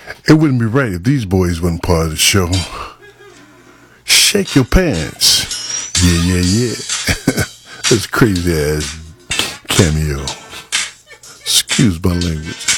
It wouldn't be right if these boys weren't part of the show. Shake your pants. Yeah. That's crazy ass cameo. Excuse my language.